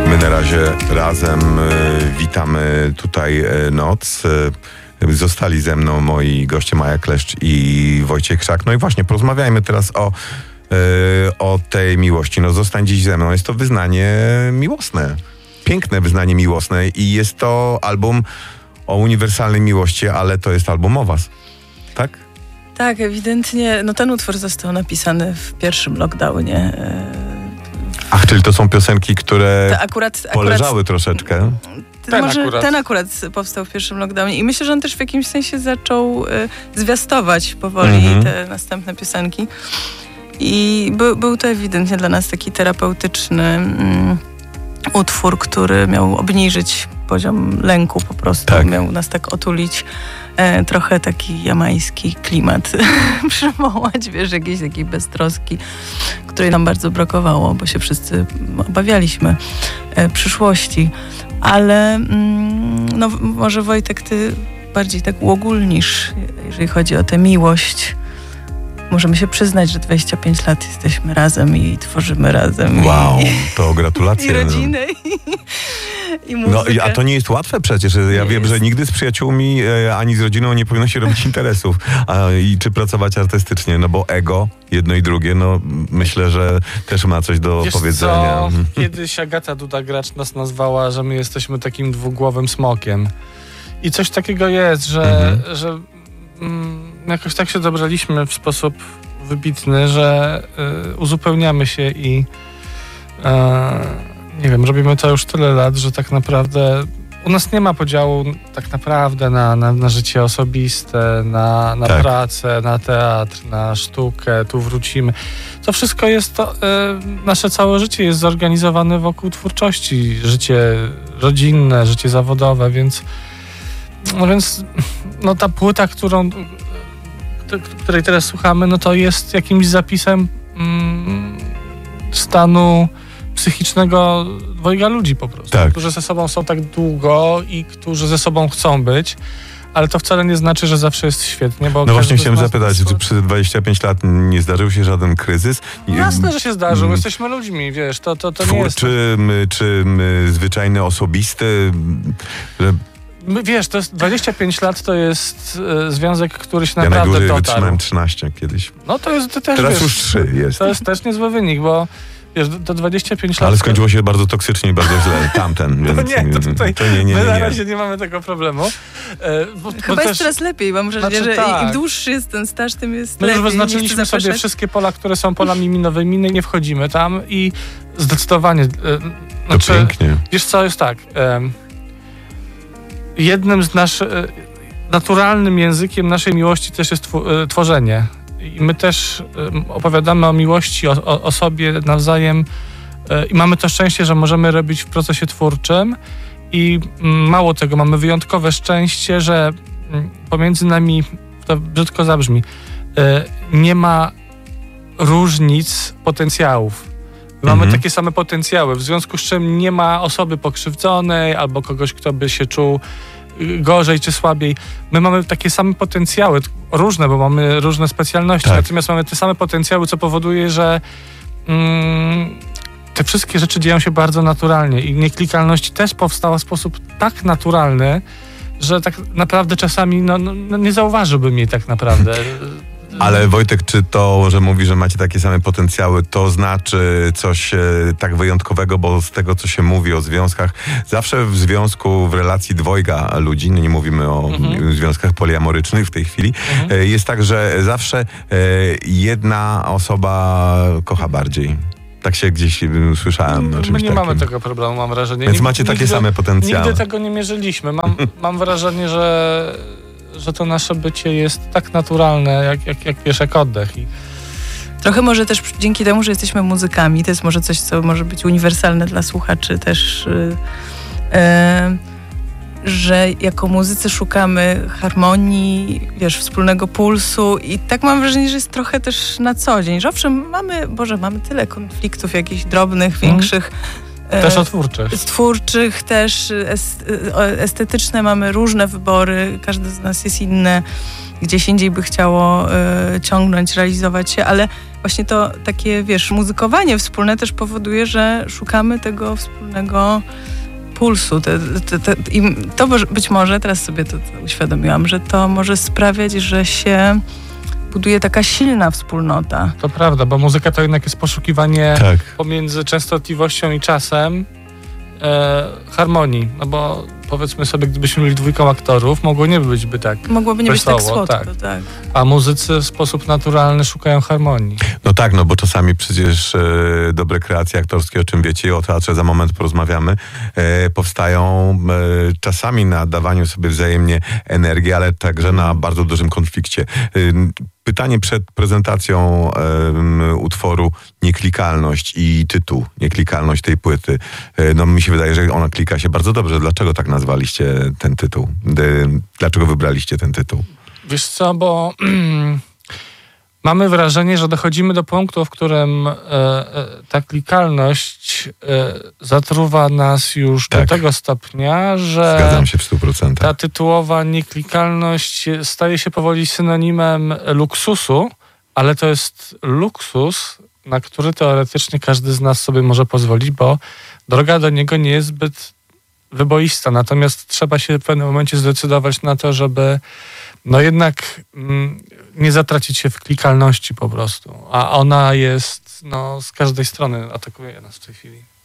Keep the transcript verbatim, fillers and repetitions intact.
My na razie razem witamy tutaj noc. Zostali ze mną moi goście Maja Kleszcz i Wojciech Krzak. No i właśnie, porozmawiajmy teraz o, o tej miłości. No zostań dziś ze mną. Jest to wyznanie miłosne. Piękne wyznanie miłosne i jest to album o uniwersalnej miłości, ale to jest album o was. Tak? Tak, ewidentnie. No ten utwór został napisany w pierwszym lockdownie. Ach, czyli to są piosenki, które to akurat, poleżały akurat, troszeczkę. Ten Może akurat. ten akurat powstał w pierwszym lockdownie i myślę, że on też w jakimś sensie zaczął y, zwiastować powoli mm-hmm. te następne piosenki. I by, był to ewidentnie dla nas taki terapeutyczny mm, utwór, który miał obniżyć poziom lęku po prostu. Tak. Miał nas tak otulić. E, trochę taki jamański klimat przywołać, wiesz, jakiejś takiej beztroski, której nam bardzo brakowało, bo się wszyscy obawialiśmy e, przyszłości. Ale mm, no, może Wojtek, ty bardziej tak uogólnisz, jeżeli chodzi o tę miłość. Możemy się przyznać, że dwadzieścia pięć lat jesteśmy razem i tworzymy razem. Wow, i, to gratulacje. I rodzinę, i, i muzykę. No, a to nie jest łatwe przecież. Ja nie wiem, jest. że nigdy z przyjaciółmi e, ani z rodziną nie powinno się robić interesów. A, i czy pracować artystycznie, no bo ego, jedno i drugie, no myślę, że też ma coś do Wiesz powiedzenia. Co? Kiedyś Agata Duda-Gracz nas nazwała, że my jesteśmy takim dwugłowym smokiem. I coś takiego jest, że... Mhm. że mm, jakoś tak się dobraliśmy w sposób wybitny, że y, uzupełniamy się i y, nie wiem, robimy to już tyle lat, że tak naprawdę u nas nie ma podziału tak naprawdę na, na, na życie osobiste, na, na tak. pracę, na teatr, na sztukę, tu wrócimy. To wszystko jest, to, y, nasze całe życie jest zorganizowane wokół twórczości, życie rodzinne, życie zawodowe, więc no więc no ta płyta, którą której teraz słuchamy, no to jest jakimś zapisem mm, stanu psychicznego dwojga ludzi po prostu, tak. którzy ze sobą są tak długo i którzy ze sobą chcą być, ale to wcale nie znaczy, że zawsze jest świetnie. Bo no właśnie chciałem zapytać, czy przez dwadzieścia pięć lat nie zdarzył się żaden kryzys? Jasne, że się zdarzył. Mm. Jesteśmy ludźmi, wiesz, to, to, to nie jest... Czy, czy zwyczajny, osobisty? Że... Wiesz, to jest dwadzieścia pięć lat to jest e, związek, który się ja naprawdę dotarł. Ja najdłużej wytrzymałem trzynaście kiedyś. No to jest to też, Teraz wiesz, już trzy jest. To jest też niezły wynik, bo wiesz, do dwadzieścia pięć lat... Ale skończyło się bardzo toksycznie i bardzo źle. Tamten. Więc, to nie, to tutaj to nie, nie, nie, my nie. na razie nie mamy tego problemu. E, bo, Chyba bo jest też, teraz lepiej, bo może znaczy, że tak. im dłuższy jest ten staż, tym jest My lepiej. już wyznaczyliśmy sobie wszystkie pola, które są polami minowymi, nie wchodzimy tam i zdecydowanie... E, znaczy, to pięknie. Wiesz co, jest tak... E, Jednym z naszych, naturalnym językiem naszej miłości też jest tworzenie. I my też opowiadamy o miłości, o, o, o sobie nawzajem i mamy to szczęście, że możemy robić w procesie twórczym i mało tego, mamy wyjątkowe szczęście, że pomiędzy nami, to brzydko zabrzmi, nie ma różnic potencjałów. Mamy mhm. takie same potencjały, w związku z czym nie ma osoby pokrzywdzonej albo kogoś, kto by się czuł gorzej czy słabiej. My mamy takie same potencjały, różne, bo mamy różne specjalności, tak. natomiast mamy te same potencjały, co powoduje, że mm, te wszystkie rzeczy dzieją się bardzo naturalnie i nieklikalność też powstała w sposób tak naturalny, że tak naprawdę czasami no, no, nie zauważyłbym jej tak naprawdę. Ale Wojtek, czy to, że mówi, że macie takie same potencjały, to znaczy coś e, tak wyjątkowego, bo z tego, co się mówi o związkach, zawsze w związku, w relacji dwojga ludzi, no nie mówimy o mhm. związkach poliamorycznych w tej chwili, mhm. e, jest tak, że zawsze e, jedna osoba kocha bardziej. Tak się gdzieś um, słyszałem. My, my nie takim. mamy tego problemu, mam wrażenie. Więc macie takie nigdy, same potencjały. Nigdy tego nie mierzyliśmy. Mam, mam wrażenie, że że to nasze bycie jest tak naturalne, jak, jak, jak wiesz, jak oddech. I... Trochę może też dzięki temu, że jesteśmy muzykami, to jest może coś, co może być uniwersalne dla słuchaczy też, yy, yy, że jako muzycy szukamy harmonii, wiesz, wspólnego pulsu i tak mam wrażenie, że jest trochę też na co dzień, że owszem, mamy, Boże, mamy tyle konfliktów jakichś drobnych, większych, Też o twórczych. Twórczych, też estetyczne, mamy różne wybory, każdy z nas jest inny, gdzieś indziej by chciało y, ciągnąć, realizować się, ale właśnie to takie, wiesz, muzykowanie wspólne też powoduje, że szukamy tego wspólnego pulsu. Te, te, te, I to być może, teraz sobie to, to uświadomiłam, że to może sprawiać, że się buduje taka silna wspólnota. To prawda, bo muzyka to jednak jest poszukiwanie tak. pomiędzy częstotliwością i czasem e, harmonii. No bo powiedzmy sobie, gdybyśmy mieli dwójką aktorów, mogło nie być by tak Mogłoby nie wesoło, być tak słodko, tak. tak. A muzycy w sposób naturalny szukają harmonii. No tak, no bo czasami przecież e, dobre kreacje aktorskie, o czym wiecie, o teatrze za moment porozmawiamy, e, powstają e, czasami na dawaniu sobie wzajemnie energii, ale także na bardzo dużym konflikcie. E, Pytanie przed prezentacją e, utworu Nieklikalność i tytuł Nieklikalność tej płyty. E, no mi się wydaje, że ona klika się bardzo dobrze. Dlaczego tak nazwaliście ten tytuł? De, dlaczego wybraliście ten tytuł? Wiesz co, bo mamy wrażenie, że dochodzimy do punktu, w którym e, e, ta klikalność e, zatruwa nas już tak. do tego stopnia, że Zgadzam się w stu procentach. ta tytułowa nieklikalność staje się powoli synonimem luksusu, ale to jest luksus, na który teoretycznie każdy z nas sobie może pozwolić, bo droga do niego nie jest zbyt wyboista. Natomiast trzeba się w pewnym momencie zdecydować na to, żeby no jednak mm, nie zatracić się w klikalności po prostu. A ona jest, no, z każdej strony atakuje nas w tej chwili.